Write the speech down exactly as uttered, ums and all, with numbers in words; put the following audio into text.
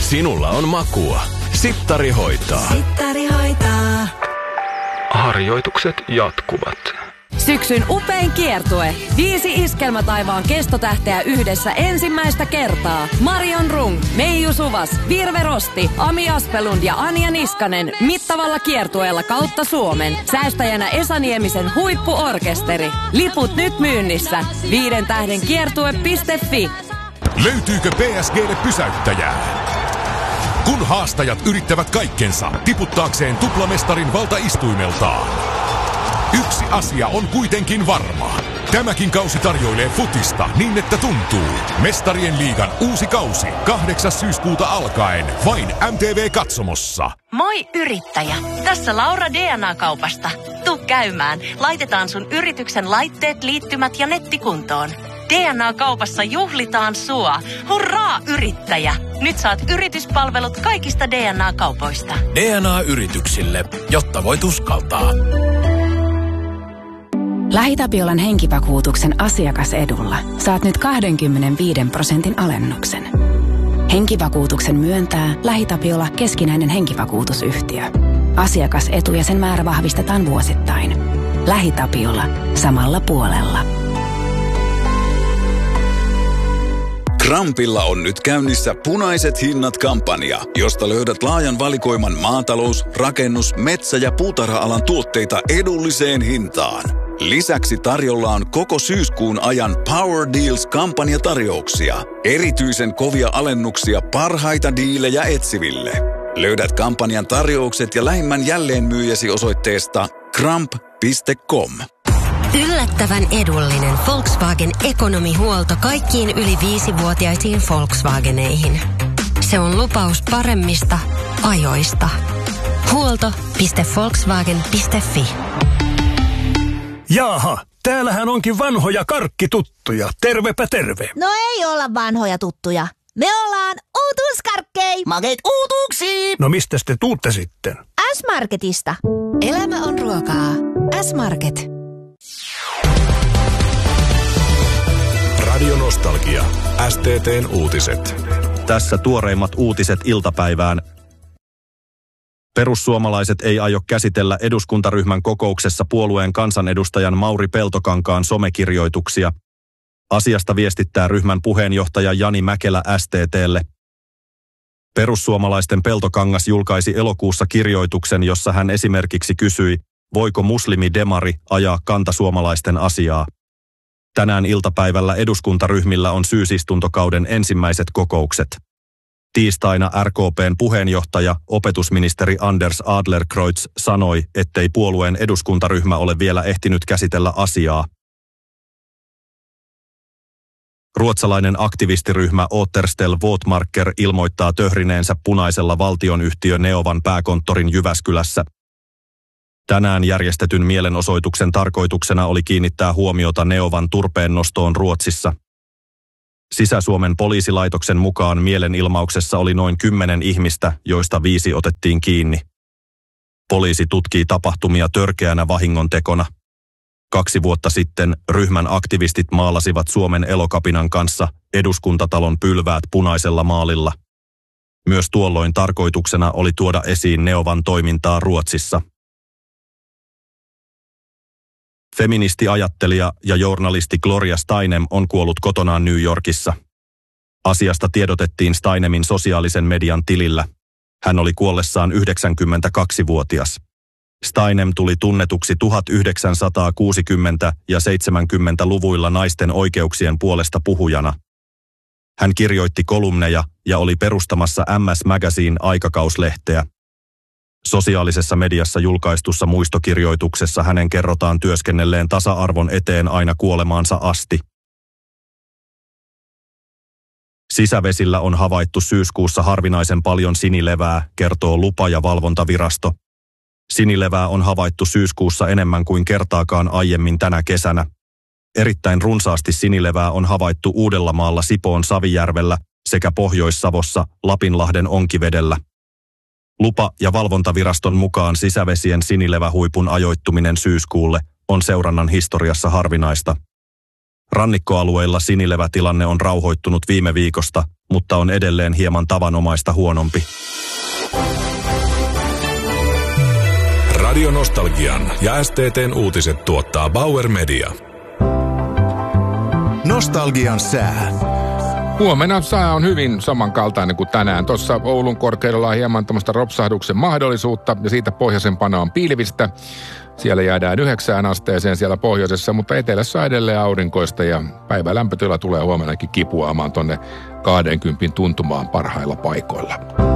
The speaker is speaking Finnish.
Sinulla on makua. Sittari hoitaa. Sittari hoitaa. Harjoitukset jatkuvat. Syksyn upein kiertue. Viisi iskelmätaivaan kestotähteä yhdessä ensimmäistä kertaa. Marion Rung, Meiju Suvas, Virve Rosti, Ami Aspelund ja Anja Niskanen mittavalla kiertueella kautta Suomen. Säästäjänä Esa Niemisen huippuorkesteri. Liput nyt myynnissä. Viiden tähden kiertue piste fi. Löytyykö P S G:lle pysäyttäjää? Kun haastajat yrittävät kaikkensa tiputtaakseen tuplamestarin valtaistuimeltaan. Yksi asia on kuitenkin varma. Tämäkin kausi tarjoilee futista niin, että tuntuu. Mestarien liigan uusi kausi. kahdeksas syyskuuta alkaen. Vain M T V-katsomossa. Moi yrittäjä. Tässä Laura D N A-kaupasta. Tuu käymään. Laitetaan sun yrityksen laitteet, liittymät ja nettikuntoon. D N A-kaupassa juhlitaan sua. Hurraa yrittäjä. Nyt saat yrityspalvelut kaikista D N A-kaupoista. D N A-yrityksille, jotta voit uskaltaa. LähiTapiolan henkivakuutuksen asiakasedulla saat nyt kaksikymmentäviisi prosentin alennuksen. Henkivakuutuksen myöntää LähiTapiola keskinäinen henkivakuutusyhtiö. Asiakasetu ja sen määrä vahvistetaan vuosittain. LähiTapiola. Samalla puolella. Krampilla on nyt käynnissä punaiset hinnat -kampanja, josta löydät laajan valikoiman maatalous-, rakennus-, metsä- ja puutarha-alan tuotteita edulliseen hintaan. Lisäksi tarjolla on koko syyskuun ajan Power Deals-kampanjatarjouksia. Erityisen kovia alennuksia parhaita diilejä etsiville. Löydät kampanjan tarjoukset ja lähimmän jälleenmyyjäsi osoitteesta kramp piste com. Yllättävän edullinen Volkswagen Ekonomihuolto kaikkiin yli viisivuotiaisiin Volkswageneihin. Se on lupaus paremmista ajoista. Huolto piste volkswagen piste fi. Jaaha, täällähän onkin vanhoja karkkituttuja. Tervepä terve. No ei olla vanhoja tuttuja. Me ollaan uutuuskarkkei. Makeet uutuuksia. No mistä te tuutte sitten? S-Marketista. Elämä on ruokaa. S-Market. Radio Nostalgia. S T T:n uutiset. Tässä tuoreimmat uutiset iltapäivään. Perussuomalaiset ei aio käsitellä eduskuntaryhmän kokouksessa puolueen kansanedustajan Mauri Peltokankaan somekirjoituksia. Asiasta viestittää ryhmän puheenjohtaja Jani Mäkelä S T T:lle. Perussuomalaisten Peltokangas julkaisi elokuussa kirjoituksen, jossa hän esimerkiksi kysyi, voiko muslimi-demari ajaa kantasuomalaisten asiaa. Tänään iltapäivällä eduskuntaryhmillä on syysistuntokauden ensimmäiset kokoukset. Tiistaina R K P:n puheenjohtaja, opetusministeri Anders Adlercreutz sanoi, ettei puolueen eduskuntaryhmä ole vielä ehtinyt käsitellä asiaa. Ruotsalainen aktivistiryhmä Återställ Våtmarker ilmoittaa töhrineensä punaisella valtionyhtiö Neovan pääkonttorin Jyväskylässä. Tänään järjestetyn mielenosoituksen tarkoituksena oli kiinnittää huomiota Neovan turpeen nostoon Ruotsissa. Sisä-Suomen poliisilaitoksen mukaan mielenilmauksessa oli noin kymmenen ihmistä, joista viisi otettiin kiinni. Poliisi tutkii tapahtumia törkeänä vahingontekona. Kaksi vuotta sitten ryhmän aktivistit maalasivat Suomen Elokapinan kanssa eduskuntatalon pylväät punaisella maalilla. Myös tuolloin tarkoituksena oli tuoda esiin Neovan toimintaa Ruotsissa. Feministiajattelija ja journalisti Gloria Steinem on kuollut kotonaan New Yorkissa. Asiasta tiedotettiin Steinemin sosiaalisen median tilillä. Hän oli kuollessaan yhdeksänkymmentäkaksivuotias. Steinem tuli tunnetuksi tuhatyhdeksänsataakuusikymmentä- ja seitsemänkymmentäluvuilla naisten oikeuksien puolesta puhujana. Hän kirjoitti kolumneja ja oli perustamassa M S Magazine-aikakauslehteä. Sosiaalisessa mediassa julkaistussa muistokirjoituksessa hänen kerrotaan työskennelleen tasa-arvon eteen aina kuolemaansa asti. Sisävesillä on havaittu syyskuussa harvinaisen paljon sinilevää, kertoo lupa- ja valvontavirasto. Sinilevää on havaittu syyskuussa enemmän kuin kertaakaan aiemmin tänä kesänä. Erittäin runsaasti sinilevää on havaittu Uudellamaalla Sipoon Savijärvellä sekä Pohjois-Savossa Lapinlahden Onkivedellä. Lupa- ja valvontaviraston mukaan sisävesien sinilevähuipun ajoittuminen syyskuulle on seurannan historiassa harvinaista. Rannikkoalueilla sinilevätilanne on rauhoittunut viime viikosta, mutta on edelleen hieman tavanomaista huonompi. Radio Nostalgian ja S T T:n uutiset tuottaa Bauer Media. Nostalgian sää. Huomenna sää on hyvin samankaltainen kuin tänään. Tuossa Oulun korkeudella on hieman tämmöistä ropsahduksen mahdollisuutta ja siitä pohjoisempana on pilvistä. Siellä jäädään yhdeksään asteeseen siellä pohjoisessa, mutta etelässä on edelleen aurinkoista ja päivän lämpötila tulee huomennakin kipuamaan tonne kaksikymmentä tuntumaan parhailla paikoilla.